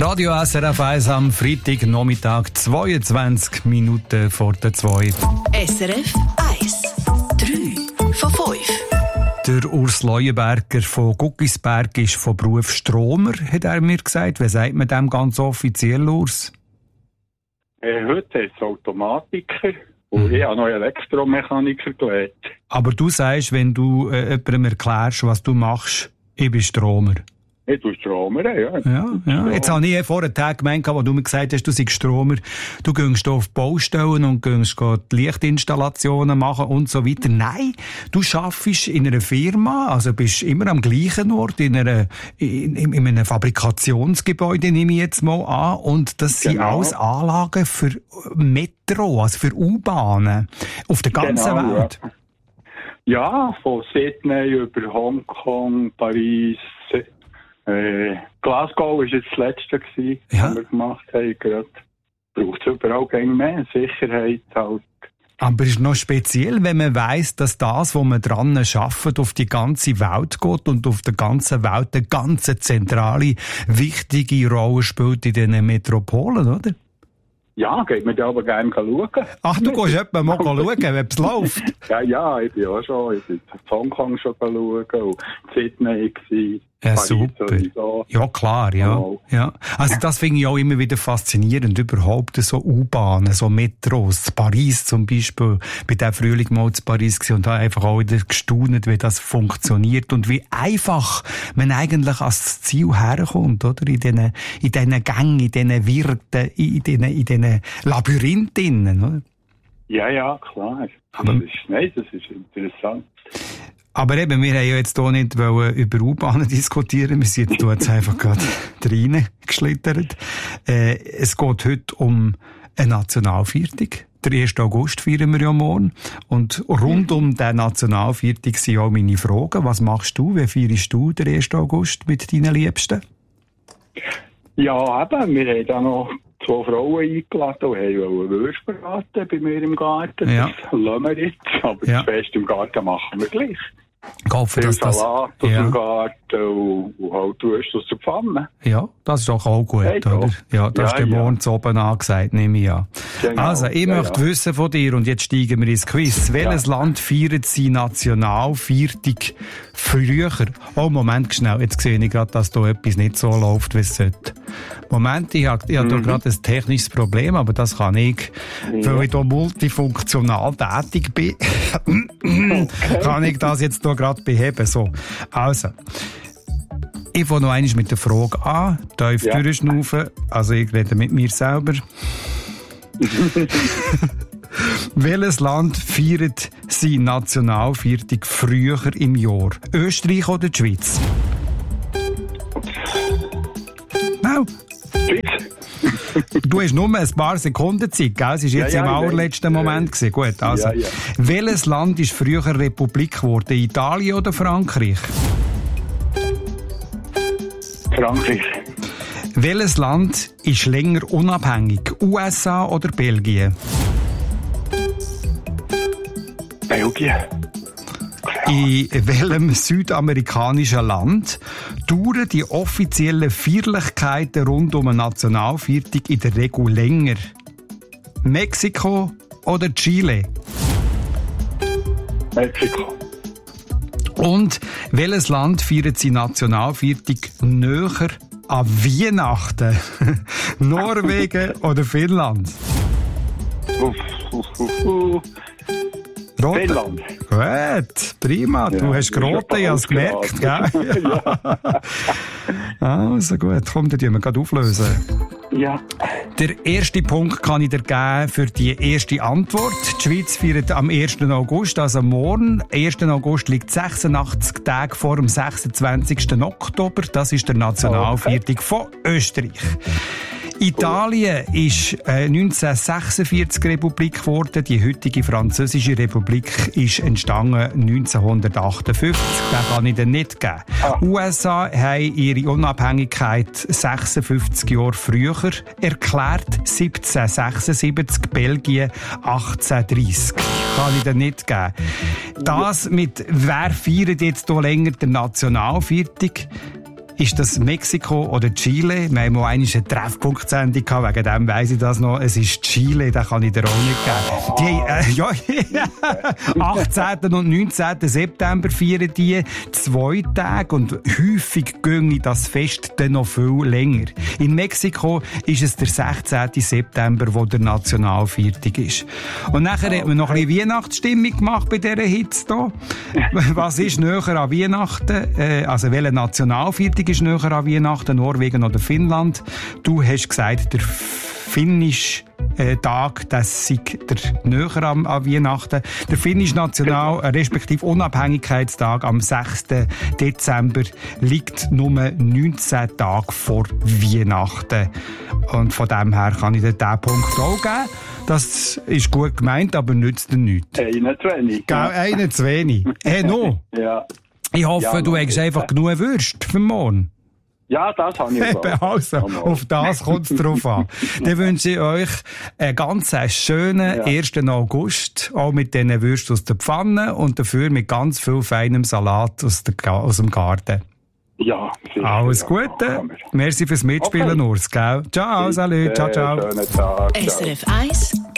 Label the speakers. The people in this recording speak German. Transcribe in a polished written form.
Speaker 1: Radio SRF 1 am Freitagnachmittag, 22 Minuten vor der 2.
Speaker 2: SRF 1, 3 von 5.
Speaker 1: Der Urs Leuenberger von Guggisberg ist von Beruf Stromer, hat er mir gesagt. Wie sagt man dem ganz offiziell, Urs?
Speaker 3: Heute ist es Automatiker und ich habe noch Elektromechaniker gelernt.
Speaker 1: Aber du sagst, wenn du jemandem erklärst, was du machst, ich bin Stromer.
Speaker 3: Ich tue Stromer, ja.
Speaker 1: Ja. Jetzt habe ich vor einem Tag gemeint, wo du mir gesagt hast, du seist Stromer, du gehst auf die Baustellen und gehst die Lichtinstallationen machen und so weiter. Nein, du arbeitest in einer Firma, also bist immer am gleichen Ort, in einem Fabrikationsgebäude, nehme ich jetzt mal an, und das sind alles Anlagen für Metro, also für U-Bahnen auf der ganzen Welt.
Speaker 3: Ja, von Sydney über Hongkong, Paris, Glasgow war jetzt das letzte, was wir gemacht haben. Gerade braucht es überall mehr Sicherheit halt.
Speaker 1: Aber es ist noch speziell, wenn man weiss, dass das, wo man dran arbeitet, auf die ganze Welt geht und auf der ganzen Welt eine ganz zentrale, wichtige Rolle spielt in diesen Metropolen, oder?
Speaker 3: Ja, geht mir da aber gerne schauen.
Speaker 1: Ach, du gehst etwa mal schauen, ob es läuft?
Speaker 3: Ja, ich bin auch schon. Ich bin in Hongkong schon schauen und Sydney gewesen.
Speaker 1: Ja, super. Sowieso. Ja, klar, ja. Ja. Also das finde ich auch immer wieder faszinierend, überhaupt so U-Bahnen, so Metros. Paris zum Beispiel, bin der Frühling mal zu Paris gewesen und habe einfach auch wieder gestaunt, wie das funktioniert und wie einfach man eigentlich ans Ziel herkommt, oder? In diesen Gängen, in diesen Wirten, in diesen Labyrinthen, oder?
Speaker 3: Ja, klar. Das ist interessant.
Speaker 1: Aber eben, wir haben ja jetzt hier nicht über U-Bahnen diskutieren. Wir sind jetzt einfach gerade reingeschlittert. Es geht heute um eine Nationalviertig. Der 1. August feiern wir ja morgen. Und rund um den Nationalviertig sind auch meine Fragen. Was machst du? Wie feierst du den 1. August mit deinen Liebsten?
Speaker 3: Ja, eben. Wir haben da noch 2 Frauen eingeladen und haben Würste braten bei mir im Garten.
Speaker 1: Ja.
Speaker 3: Das lassen wir jetzt. Aber das Fest im Garten machen wir gleich.
Speaker 1: Ich hoffe, dass das...
Speaker 3: Salat aus dem Garten und halt Würste aus der Pfanne.
Speaker 1: Ja, das ist doch auch gut, oder? Ja, das ist morgen oben angesagt, nehme ich an. Genau. Also, ich möchte wissen von dir, und jetzt steigen wir ins Quiz. Welches Land feiert seine Nationalviertig früher? Oh, Moment, schnell. Jetzt sehe ich gerade, dass da etwas nicht so läuft, wie es sollte. Moment, ich habe da gerade ein technisches Problem, aber das kann ich, weil ich da multifunktional tätig bin, kann ich das jetzt da gerade beheben. So, also, ich fange noch einmal mit der Frage an, tief durchschnaufen, also ich rede mit mir selber. Welches Land feiert seine Nationalviertig früher im Jahr? Österreich oder die Schweiz? No. Du hast nur ein paar Sekunden Zeit, gell? Es war jetzt im allerletzten Moment gewesen. Gut, also. Welches Land ist früher Republik geworden? Italien oder Frankreich?
Speaker 3: Frankreich.
Speaker 1: Welches Land ist länger unabhängig? USA oder Belgien?
Speaker 3: Belgien.
Speaker 1: In welchem südamerikanischen Land dauern die offiziellen Feierlichkeiten rund um eine Nationalviertig in der Regel länger? Mexiko oder Chile?
Speaker 3: Mexiko.
Speaker 1: Und welches Land feiert seine Nationalviertig näher an Weihnachten? Norwegen oder Finnland?
Speaker 3: Finnland.
Speaker 1: Gut, prima. Ja, du hast geraten, ich habe es gemerkt. Gell? Also gut, komm, dann tun wir gerade auflösen.
Speaker 3: Ja.
Speaker 1: Der erste Punkt kann ich dir geben für die erste Antwort. Die Schweiz feiert am 1. August, also morgen. 1. August liegt 86 Tage vor dem 26. Oktober. Das ist der Nationalviertig von Österreich. Italien ist 1946 Republik geworden. Die heutige Französische Republik ist entstanden 1958. Den kann ich dir nicht geben. USA haben ihre Unabhängigkeit 56 Jahre früher erklärt. 1776. Belgien 1830. Kann ich dir nicht geben. Das mit wer feiert jetzt hier länger der Nationalviertig? ist das Mexiko oder Chile? Wir haben mal eine Treffpunktsendung gehabt, wegen dem weiss ich das noch. Es ist Chile, den kann ich dir auch nicht geben. 18. und 19. September feiern die 2 Tage und häufig ginge das Fest dann noch viel länger. In Mexiko ist es der 16. September, wo der Nationalviertag ist. Und nachher hat man noch ein bisschen Weihnachtsstimmung gemacht bei dieser Hitze hier. Was ist näher an Weihnachten? Also welcher Nationalviertag ist näher an Weihnachten? Norwegen oder Finnland? Du hast gesagt, der finnische Tag, das sei der näher an Weihnachten. Der finnische respektive Unabhängigkeitstag am 6. Dezember liegt nur 19 Tage vor Weihnachten. Und von dem her kann ich dir diesen Punkt auch geben. Das ist gut gemeint, aber nützt dir nichts.
Speaker 3: Einen zu wenig.
Speaker 1: Einen zu wenig. No.
Speaker 3: Ja.
Speaker 1: Ich hoffe, du hast einfach genug Würste für morgen.
Speaker 3: Ja, das habe ich auch.
Speaker 1: Also, auf das kommt es drauf an. Dann wünsche ich euch einen ganz schönen 1. August, auch mit diesen Würsten aus der Pfanne und dafür mit ganz viel feinem Salat aus dem Garten.
Speaker 3: Ja, sicher.
Speaker 1: Alles Gute. Merci fürs Mitspielen, Urs. Ciao, salut. Ciao, ciao.
Speaker 3: Schönen Tag.
Speaker 2: SRF 1